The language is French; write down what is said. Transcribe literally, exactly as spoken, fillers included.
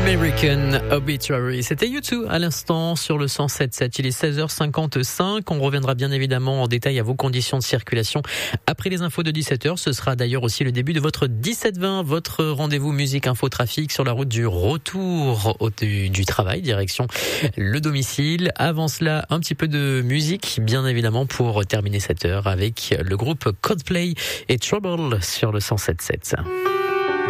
American Obituary. C'était U deux à l'instant sur le cent sept sept. Il est seize heures cinquante-cinq. On reviendra bien évidemment en détail à vos conditions de circulation après les infos de dix-sept heures. Ce sera d'ailleurs aussi le début de votre dix-sept vingt, votre rendez-vous musique info trafic sur la route du retour au, du, du travail, direction le domicile. Avant cela, un petit peu de musique, bien évidemment, pour terminer cette heure avec le groupe Coldplay et Trouble sur le cent sept sept.